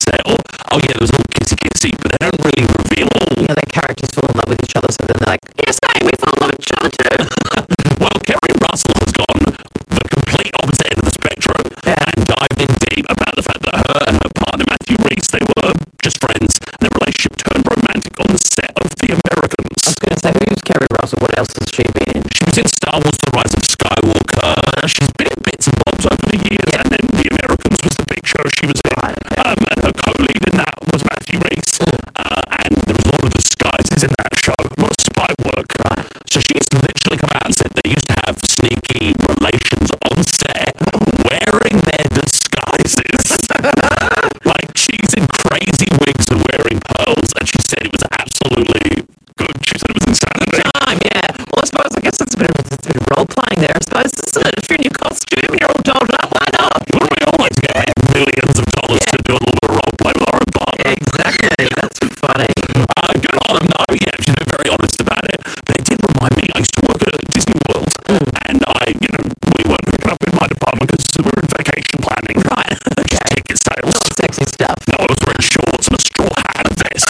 set, or, oh yeah, there was a little kissy-kissy, but they don't really reveal all. Yeah, their characters fall in love with each other, so then they're like, yes, hey, we fall in love with each other too. Well, Kerry Russell has gone the complete opposite end of the spectrum and dived in deep about the fact that her and her partner Matthew Rhys, they were just friends, and their relationship turned romantic on the set of The Americans. I was going to say, who's Kerry Russell? What else has she been in? She was in Star Wars: The Rise of Skywalker. She's been in bits and bobs over the years, and then The Americans was the big show she was in. And her co-lead in that was Matthew Rhys. And there was a lot of disguises in that show, a lot of spy work. So she's literally come out and said they used to have sneaky relations on set wearing their disguises. Like, she's in crazy wigs and wearing pearls, and she said it was absolutely good. She said it was insanity. Well, I guess that's a bit of role-playing there. I suppose if you're in your costume and you're all dolled up, why not? Wouldn't we always get millions of dollars to do a little bit of role-play with our own partner? Exactly, that's funny. Good on them, though. Yeah, she's been very honest about it. But it did remind me, I used to work at Disney World, and we weren't hooking up in my department because we were in vacation planning. Right, okay. Just ticket sales. Not sexy stuff. No, I was wearing shorts and a straw hat and vest.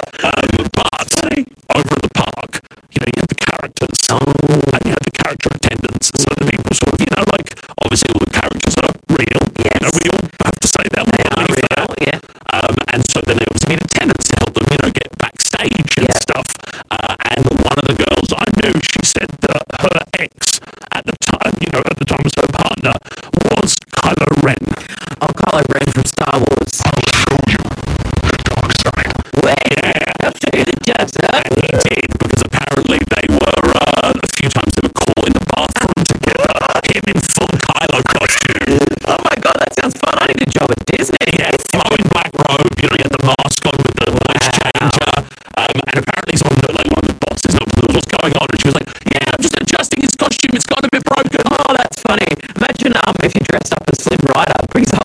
But over at the park, you have the characters, and you have the character attendants, so the people sort of, obviously all the characters are real. Yes. We all have to say that. They are real, yeah. And so then there was attendants to help them, get backstage and stuff. And one of the girls I knew, she said that her ex at the time was her partner, was Kylo Ren. Oh, Kylo Ren from Star Wars. I'll show you the dark side. I'll show you the dark side. And he did, because apparently they were, a few times they were caught in the bathroom together, him in full Kylo costume. Oh my god, that sounds fun. I need a job at Disney. Yeah, flowing black robe, you had the mask on with the voice changer. And apparently someone looked like one of the bosses looked at what's going on, and she was like, yeah, I'm just adjusting his costume, it's got a bit broken. Oh, that's funny. Imagine if you dressed up as Slim Rider, brings a